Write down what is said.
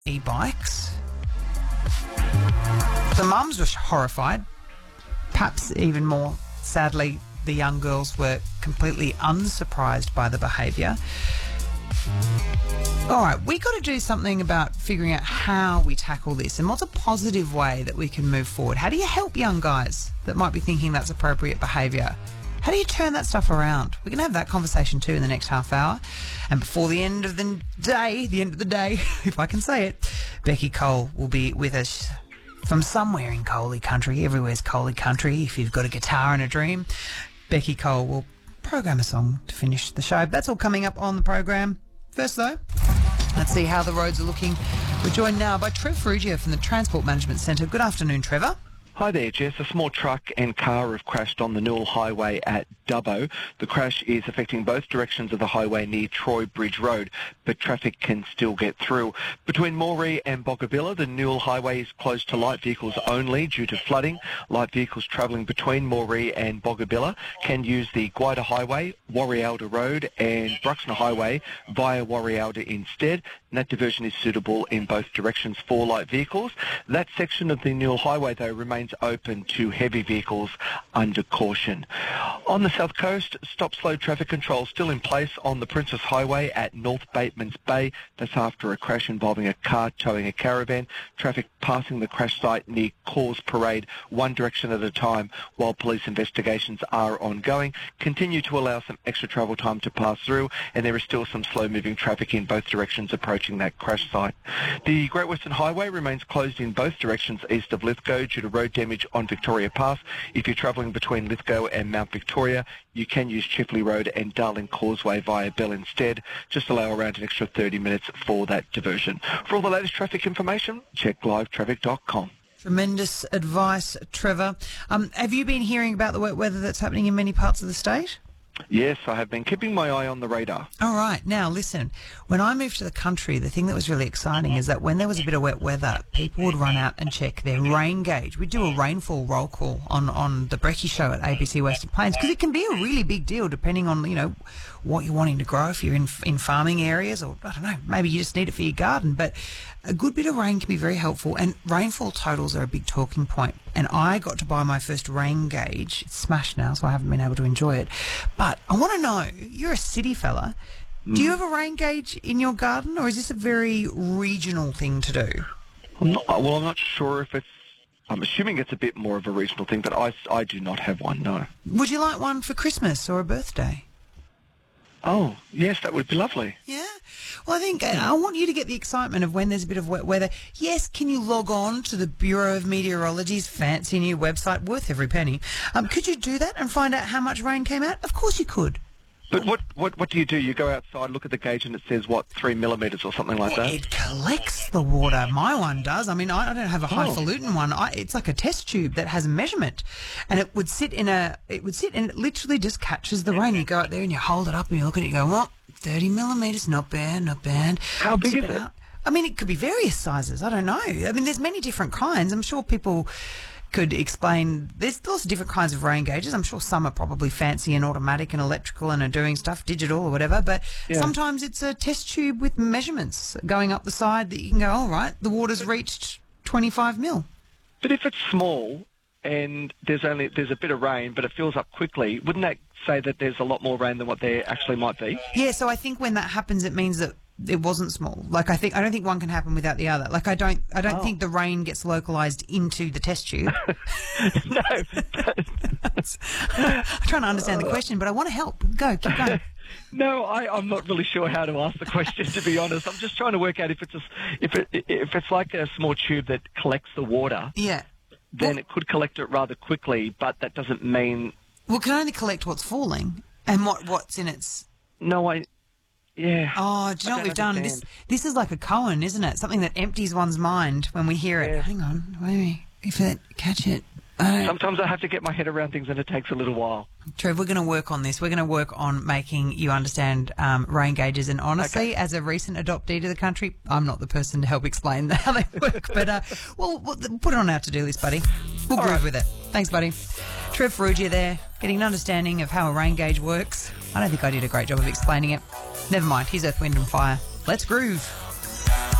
e-bikes. The mums were horrified. Perhaps even more sadly, the young girls were completely unsurprised by the behaviour. All right, we got to do something about figuring out how we tackle this and what's a positive way that we can move forward. How do you help young guys that might be thinking that's appropriate behaviour? How do you turn that stuff around? We're going to have that conversation too in the next half hour. And before the end of the day, if I can say it, Becky Cole will be with us from somewhere in Coley Country. Everywhere's Coley Country. If you've got a guitar and a dream, Becky Cole will program a song to finish the show. That's all coming up on the program. First, though, let's see how the roads are looking. We're joined now by Trev Ferrugia from the Transport Management Centre. Good afternoon, Trevor. Hi there, Jess. A small truck and car have crashed on the Newell Highway at Dubbo. The crash is affecting both directions of the highway near Troy Bridge Road, but traffic can still get through. Between Moree and Boggabilla, the Newell Highway is closed to light vehicles only due to flooding. Light vehicles travelling between Moree and Boggabilla can use the Guida Highway, Warrialda Road and Bruxner Highway via Warrialda instead. And that diversion is suitable in both directions for light vehicles. That section of the Newell Highway, though, remains open to heavy vehicles under caution. On the south coast, stop-slow traffic control still in place on the Princess Highway at North Bateman's Bay. That's after a crash involving a car towing a caravan. Traffic passing the crash site near Cause Parade one direction at a time while police investigations are ongoing. Continue to allow some extra travel time to pass through, and there is still some slow-moving traffic in both directions approaching that crash site. The Great Western Highway remains closed in both directions east of Lithgow due to road damage on Victoria Pass. If you're travelling between Lithgow and Mount Victoria, you can use Chifley Road and Darling Causeway via Bell instead. Just allow around an extra 30 minutes for that diversion. For all the latest traffic information, check livetraffic.com. Tremendous advice, Trevor. Have you been hearing about the wet weather that's happening in many parts of the state? Yes, I have been keeping my eye on the radar. All right. Now, listen, when I moved to the country, the thing that was really exciting is that when there was a bit of wet weather, people would run out and check their rain gauge. We'd do a rainfall roll call on the Brekkie Show at ABC Western Plains because it can be a really big deal depending on, what you're wanting to grow, if you're in farming areas or, I don't know, maybe you just need it for your garden. But a good bit of rain can be very helpful, and rainfall totals are a big talking point. And I got to buy my first rain gauge. It's smashed now, so I haven't been able to enjoy it. But I want to know, you're a city fella. Do you have a rain gauge in your garden, or is this a very regional thing to do? I'm not sure if it's... I'm assuming it's a bit more of a regional thing, but I do not have one, no. Would you like one for Christmas or a birthday? Oh, yes, that would be lovely. Yeah? Well, I think I want you to get the excitement of when there's a bit of wet weather. Yes, can you log on to the Bureau of Meteorology's fancy new website, worth every penny? Could you do that and find out how much rain came out? Of course you could. But what do? You go outside, look at the gauge, and it says, 3 millimetres or something like that? It collects the water. My one does. I mean, I don't have a highfalutin one. It's like a test tube that has a measurement. And it would sit and it literally just catches the rain. You go out there and you hold it up and you look at it and you go, 30 millimetres, not bad, not bad. How big is it? I mean, it could be various sizes. I don't know. I mean, there's many different kinds. I'm sure people could explain. There's lots of different kinds of rain gauges. I'm sure some are probably fancy and automatic and electrical and are doing stuff digital or whatever, but sometimes it's a test tube with measurements going up the side that you can go, all right, the water's reached 25 mil. But if it's small and there's a bit of rain, but it fills up quickly, wouldn't that say that there's a lot more rain than what there actually might be? Yeah, so I think when that happens, it means that it wasn't small. Like, I don't think one can happen without the other. Like, I don't think the rain gets localised into the test tube. No. I'm trying to understand the question, but I want to help. Go, keep going. No, I'm not really sure how to ask the question, to be honest. I'm just trying to work out if it's like a small tube that collects the water. Yeah. Then it could collect it rather quickly, but that doesn't mean... Well, it can only collect what's falling and what's in its... No, yeah. Oh, do you know what we've done? This is like a koan, isn't it? Something that empties one's mind when we hear it. Hang on, wait, if it catch it. Sometimes I have to get my head around things and it takes a little while. Trev, we're going to work on this. We're going to work on making you understand rain gauges. And honestly, as a recent adoptee to the country, I'm not the person to help explain how they work. But we'll put it on our to-do list, buddy. We'll groove with it. Thanks, buddy. Trev Ferrugia there, getting an understanding of how a rain gauge works. I don't think I did a great job of explaining it. Never mind. Here's Earth, Wind and Fire. Let's groove.